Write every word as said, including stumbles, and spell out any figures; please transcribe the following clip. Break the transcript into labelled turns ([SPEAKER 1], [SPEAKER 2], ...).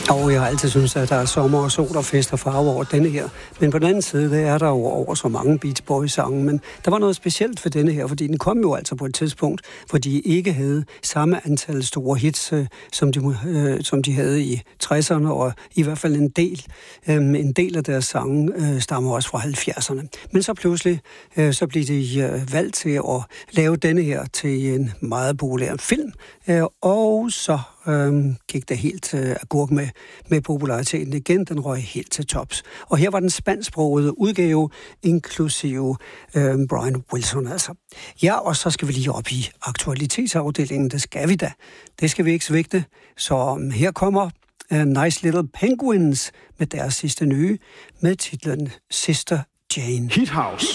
[SPEAKER 1] Og jeg har altid syntes, at der er sommer og sol og fest og farve over denne her. Men på den anden side, der er der jo over så mange Beach Boys-sange. Men der var noget specielt for denne her, fordi den kom jo altså på et tidspunkt, hvor de ikke havde samme antal store hits, øh, som, de, øh, som de havde i tresserne, og i hvert fald en del, øh, en del af deres sange øh, stammer også fra halvfjerdserne. Men så pludselig, øh, så blev de øh, valgt til at lave denne her til en meget populær film, øh, og så Øhm, gik det helt øh, agurk med, med populariteten igen. Den røg helt til tops. Og her var den spansksprogede udgave, inklusive øh, Brian Wilson altså. Ja, og så skal vi lige op i aktualitetsafdelingen. Det skal vi da. Det skal vi ikke svigte. Så um, her kommer uh, Nice Little Penguins med deres sidste nye, med titlen Sister Jane.
[SPEAKER 2] Hit House.